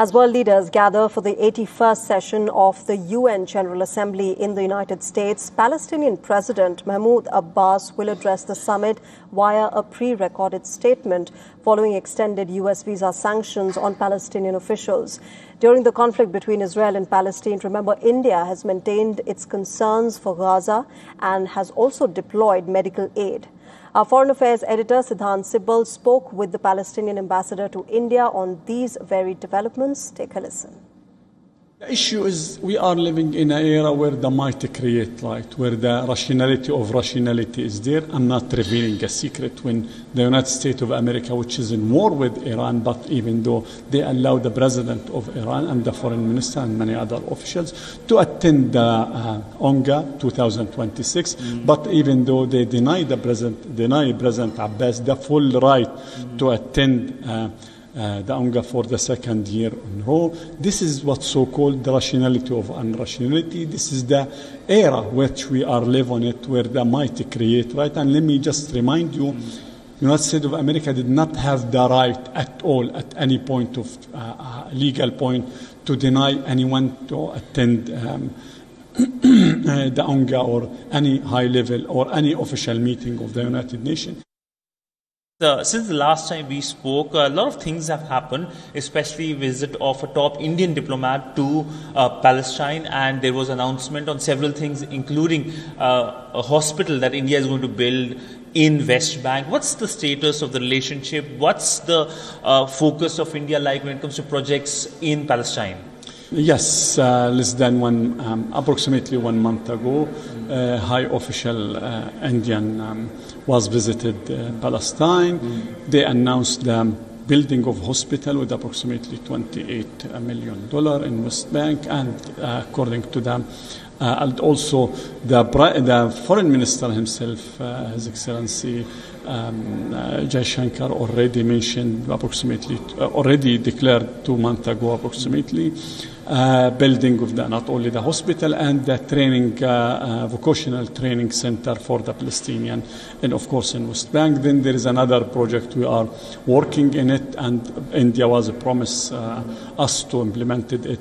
As world leaders gather for the 81st session of the UN General Assembly in the United States, Palestinian President Mahmoud Abbas will address the summit via a pre-recorded statement following extended US visa sanctions on Palestinian officials. During the conflict between Israel and Palestine, remember, India has maintained its concerns for Gaza and has also deployed medical aid. Our Foreign Affairs editor, Siddhant Sibal, spoke with the Palestinian ambassador to India on these very developments. Take a listen. The issue is we are living in an era where the might create light, where the rationality of rationality is there. I'm not revealing a secret when the United States of America, which is in war with Iran, but even though they allow the president of Iran and the foreign minister and many other officials to attend the UNGA 2026, but even though they deny President Abbas the full right to attend the UNGA for the second year in a row. This is what's so-called the rationality of unrationality. This is the era which we are living on it, where the might create right. And let me just remind you, the United States of America did not have the right at all, at any point of legal point, to deny anyone to attend the UNGA or any high level or any official meeting of the United Nations. Since the last time we spoke, a lot of things have happened, especially visit of a top Indian diplomat to Palestine, and there was an announcement on several things, including a hospital that India is going to build in West Bank. What's the status of the relationship? What's the focus of India like when it comes to projects in Palestine? Yes, less than approximately 1 month ago, high official Indian was visited Palestine. They announced the building of hospital with approximately $28 million in West Bank, and according to them, and also the foreign minister himself, His Excellency Jaishankar, already mentioned already declared 2 months ago approximately, building of not only the hospital and the training, vocational training center for the Palestinian, and of course in West Bank. Then there is another project we are working in it, and India was promised us to implement it